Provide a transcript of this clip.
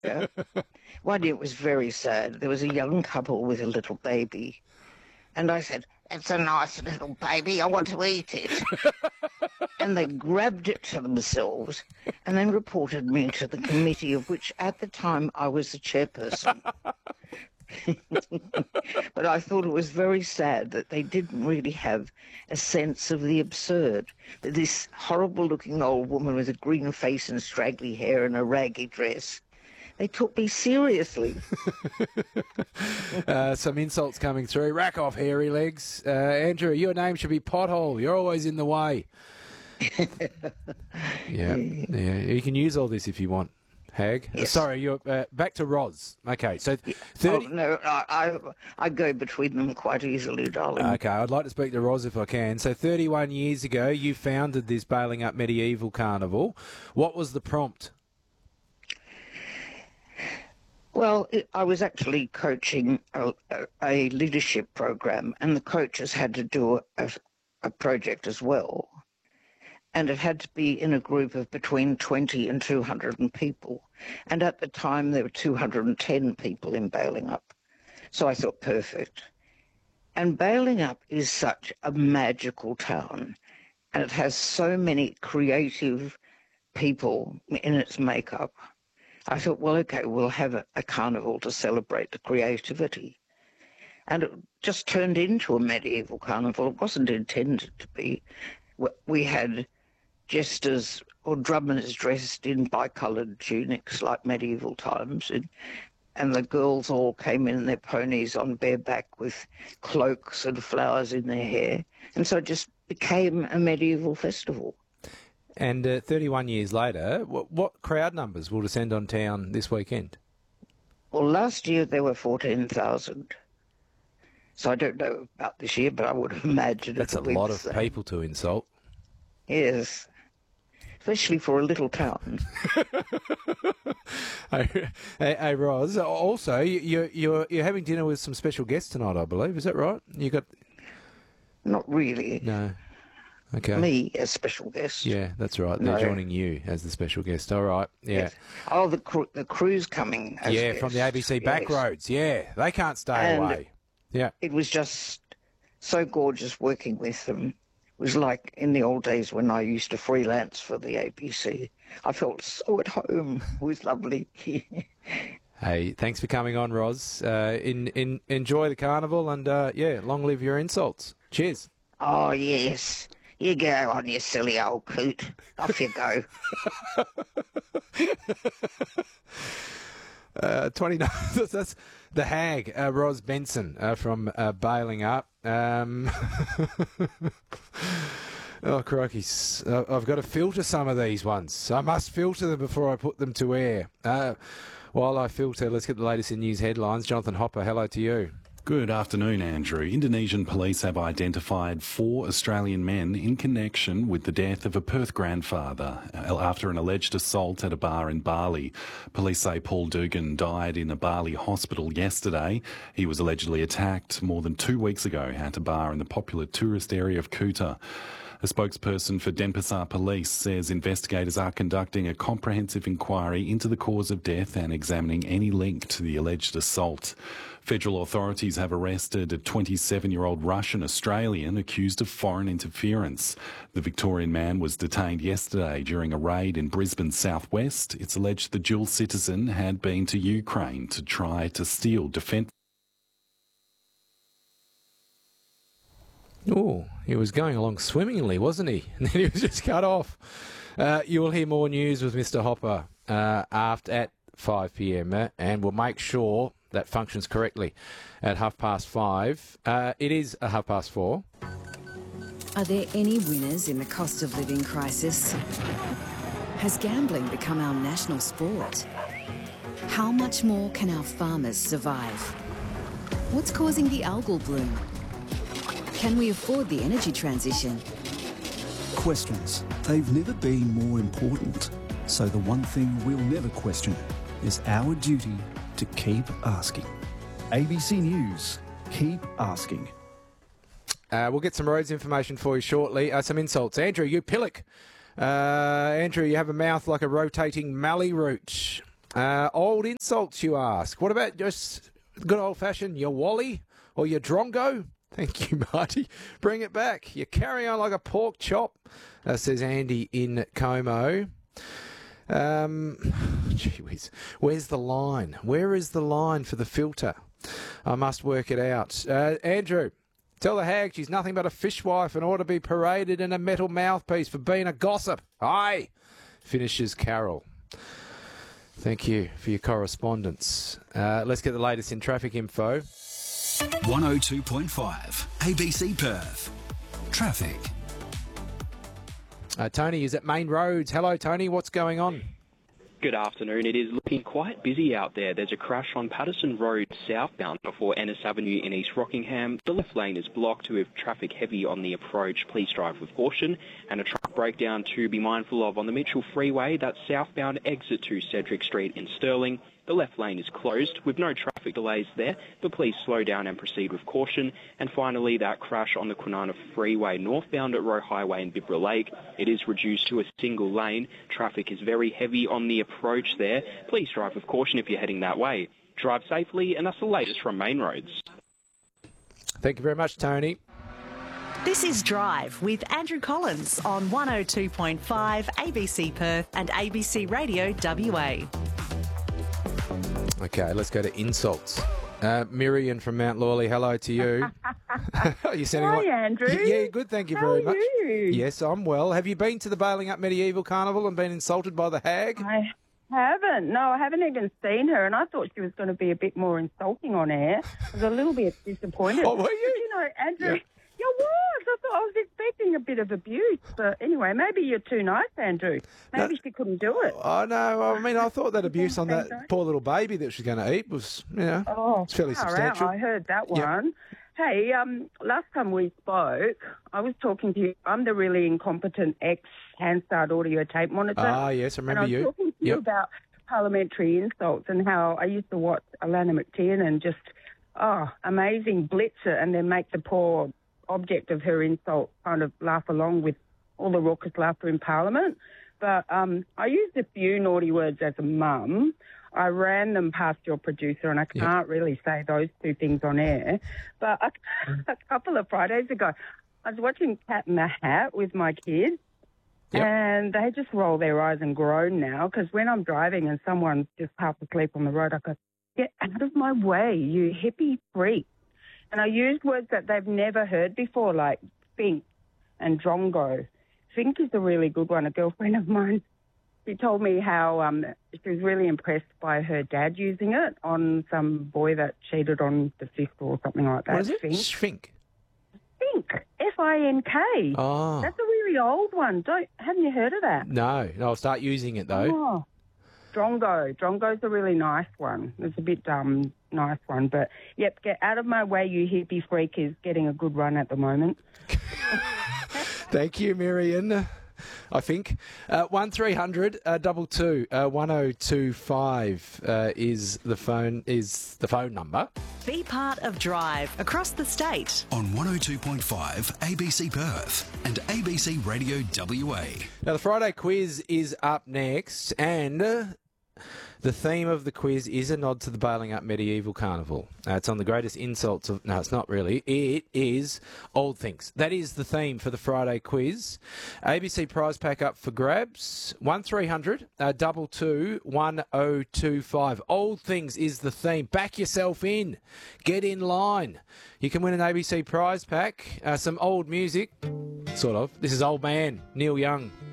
Yeah. One year it was very sad. There was a young couple with a little baby, and I said, "It's a nice little baby. I want to eat it." And they grabbed it to themselves and then reported me to the committee, of which at the time I was the chairperson. But I thought it was very sad that they didn't really have a sense of the absurd. That this horrible-looking old woman with a green face and straggly hair and a raggy dress, they took me seriously. Some insults coming through. Rack off, hairy legs. Andrew, your name should be Pothole. You're always in the way. Yeah. You can use all this if you want, Hag. Yes. Sorry, you're back to Roz. Okay, so 30... Oh, no, I go between them quite easily, darling. Okay, I'd like to speak to Roz if I can. So 31 years ago, you founded this Bailing Up Medieval Carnival. What was the prompt? Well, I was actually coaching a leadership program, and the coaches had to do a project as well. And it had to be in a group of between 20 and 200 people. And at the time, there were 210 people in Bailing Up. So I thought, perfect. And Bailing Up is such a magical town, and it has so many creative people in its makeup. I thought, well, okay, we'll have a carnival to celebrate the creativity. And it just turned into a medieval carnival. It wasn't intended to be. We had jesters or drummers dressed in bicoloured tunics like medieval times, and the girls all came in their ponies on bareback with cloaks and flowers in their hair. And so it just became a medieval festival. And 31 years later, what crowd numbers will descend on town this weekend? Well, last year there were 14,000. So I don't know about this year, but I would imagine that's a lot of people to insult. Yes, especially for a little town. Hey, Roz. Also, you're having dinner with some special guests tonight, I believe. Is that right? You got? Not really. No. Okay. Me as special guest. Yeah, that's right. They're joining you as the special guest. All right. Yeah. Yes. Oh, the crew's coming. As yeah, guests. from the ABC Backroads. Yeah, they can't stay away. Yeah. It was just so gorgeous working with them. It was like in the old days when I used to freelance for the ABC. I felt so at home. It was lovely. Hey, thanks for coming on, Roz. Enjoy the carnival and, long live your insults. Cheers. Oh, yes. You go on, you silly old coot. Off you go. 29. That's the Hag, Roz Benson from Bailing Up. Oh, crikey. I've got to filter some of these ones. I must filter them before I put them to air. While I filter, let's get the latest in news headlines. Jonathan Hopper, hello to you. Good afternoon, Andrew. Indonesian police have identified 4 Australian men in connection with the death of a Perth grandfather after an alleged assault at a bar in Bali. Police say Paul Dugan died in a Bali hospital yesterday. He was allegedly attacked more than 2 weeks ago at a bar in the popular tourist area of Kuta. A spokesperson for Denpasar Police says investigators are conducting a comprehensive inquiry into the cause of death and examining any link to the alleged assault. Federal authorities have arrested a 27-year-old Russian Australian accused of foreign interference. The Victorian man was detained yesterday during a raid in Brisbane's southwest. It's alleged the dual citizen had been to Ukraine to try to steal defence. Oh, he was going along swimmingly, wasn't he? And then he was just cut off. You will hear more news with Mr. Hopper at 5 p.m. And we'll make sure that functions correctly at 5:30. It is 4:30. Are there any winners in the cost of living crisis? Has gambling become our national sport? How much more can our farmers survive? What's causing the algal bloom? Can we afford the energy transition? Questions. They've never been more important. So the one thing we'll never question is our duty to keep asking. ABC News. Keep asking. We'll get some roads information for you shortly. Some insults. Andrew, you pillock. Andrew, you have a mouth like a rotating mallee root. Old insults, you ask. What about just good old-fashioned your Wally or your Drongo? Thank you, Marty. Bring it back. You carry on like a pork chop, says Andy in Como. Gee whiz. Where's the line? Where is the line for the filter? I must work it out. Andrew, tell the hag she's nothing but a fishwife and ought to be paraded in a metal mouthpiece for being a gossip. Aye, finishes Carol. Thank you for your correspondence. Let's get the latest in traffic info. 102.5 ABC Perth. Traffic. Tony is at Main Roads. Hello, Tony. What's going on? Good afternoon. It is looking quite busy out there. There's a crash on Patterson Road southbound before Ennis Avenue in East Rockingham. The left lane is blocked with traffic heavy on the approach. Please drive with caution. And a truck breakdown to be mindful of on the Mitchell Freeway. That's southbound exit to Cedric Street in Stirling. The left lane is closed with no traffic delays there, but please slow down and proceed with caution. And finally, that crash on the Kwinana Freeway northbound at Roe Highway in Bibra Lake. It is reduced to a single lane. Traffic is very heavy on the approach there. Please drive with caution if you're heading that way. Drive safely, and that's the latest from Main Roads. Thank you very much, Tony. This is Drive with Andrew Collins on 102.5 ABC Perth and ABC Radio WA. Okay, let's go to insults. Miriam from Mount Lawley, hello to you. You're sounding Hi, like... Andrew. Yeah, good, thank you How very are much. you? Yes, I'm well. Have you been to the Bailing Up Medieval Carnival and been insulted by the hag? I haven't. No, I haven't even seen her, and I thought she was going to be a bit more insulting on air. I was a little bit disappointed. Oh, were you? But, you know, Andrew, Yeah. you was. I was expecting a bit of abuse. But anyway, maybe you're too nice, Andrew. Maybe she couldn't do it. Oh, no, I mean, I thought that abuse on that Thanks, poor little baby that she's going to eat was, you know, Oh, it's fairly far substantial. out. I heard that Yeah. one. Hey, last time we spoke, I was talking to you. I'm the really incompetent ex-Hansard audio tape monitor. Ah, yes, I remember and I was you. talking to you Yep. about parliamentary insults and how I used to watch Alana McTiernan just, amazing, blitz it and then make the poor object of her insult kind of laugh along with all the raucous laughter in Parliament. But I used a few naughty words as a mum. I ran them past your producer, and I can't really say those two things on air. But a couple of Fridays ago, I was watching Cat in the Hat with my kids, Yep. and they just roll their eyes and groan now because when I'm driving and someone's just half asleep on the road, I go, "Get out of my way, you hippie freak." And I used words that they've never heard before, like fink and drongo. Fink is a really good one. A girlfriend of mine, she told me how she was really impressed by her dad using it on some boy that cheated on the sister or something like that. What is it? Fink. Fink. Fink. F-I-N-K. Oh. That's a really old one. Haven't you heard of that? No, I'll start using it, though. Oh. Drongo. Drongo's a really nice one. It's a bit nice one. But, yep, get out of my way, you hippie freak, is getting a good run at the moment. Thank you, Miriam. I think 1300 22 1025 is the phone number. Be part of Drive across the state. On 102.5 ABC Perth and ABC Radio WA. Now the Friday quiz is up next, and the theme of the quiz is a nod to the Bailing Up Medieval Carnival. It's on the greatest insults of... No, it's not really. It is old things. That is the theme for the Friday quiz. ABC prize pack up for grabs. 1300 22 1025. Old things is the theme. Back yourself in. Get in line. You can win an ABC prize pack. Some old music. Sort of. This is Old Man, Neil Young.